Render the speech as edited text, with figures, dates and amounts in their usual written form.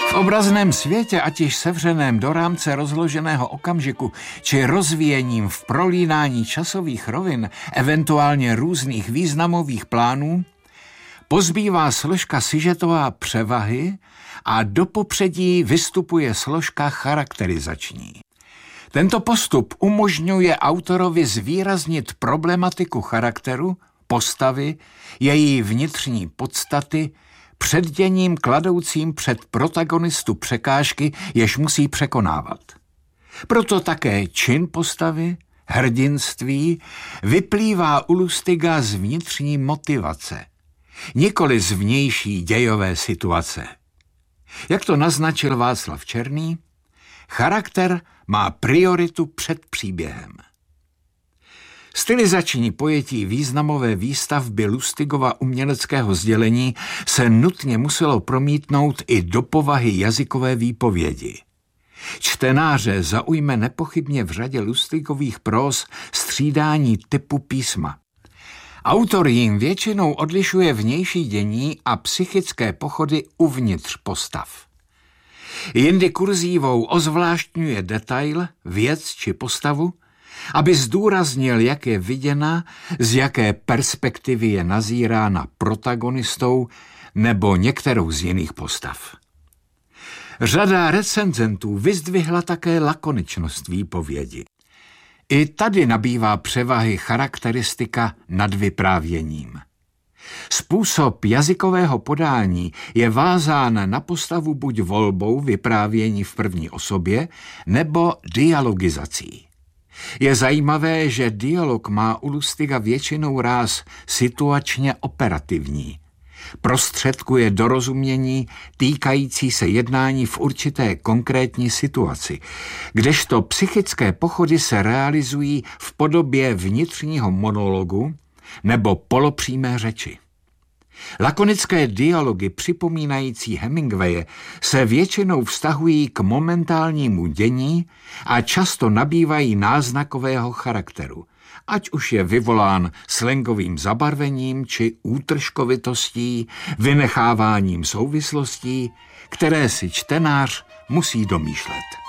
V obrazném světě, ať již sevřeném do rámce rozloženého okamžiku, či rozvíjením v prolínání časových rovin, eventuálně různých významových plánů, pozbývá složka sižetová převahy a do popředí vystupuje složka charakterizační. Tento postup umožňuje autorovi zvýraznit problematiku charakteru, postavy, její vnitřní podstaty, před děním kladoucím před protagonistu překážky, jež musí překonávat. Proto také čin postavy, hrdinství, vyplývá u Lustiga z vnitřní motivace, nikoli z vnější dějové situace. Jak to naznačil Václav Černý, charakter má prioritu před příběhem. Stylizační pojetí významové výstavby Lustigova uměleckého sdělení se nutně muselo promítnout i do povahy jazykové výpovědi. Čtenáře zaujme nepochybně v řadě Lustigových próz střídání typu písma. Autor jim většinou odlišuje vnější dění a psychické pochody uvnitř postav. Jindy kurzívou ozvláštňuje detail, věc či postavu, aby zdůraznil, jak je viděna, z jaké perspektivy je nazírána protagonistou nebo některou z jiných postav. Řada recenzentů vyzdvihla také lakoničnost výpovědi. I tady nabývá převahy charakteristika nad vyprávěním. Způsob jazykového podání je vázán na postavu buď volbou vyprávění v první osobě nebo dialogizací. Je zajímavé, že dialog má u Lustiga většinou ráz situačně operativní. Prostředkuje dorozumění týkající se jednání v určité konkrétní situaci, kdežto psychické pochody se realizují v podobě vnitřního monologu nebo polopřímé řeči. Lakonické dialogy připomínající Hemingwaye se většinou vztahují k momentálnímu dění a často nabývají náznakového charakteru, ať už je vyvolán slangovým zabarvením či útržkovitostí, vynecháváním souvislostí, které si čtenář musí domýšlet.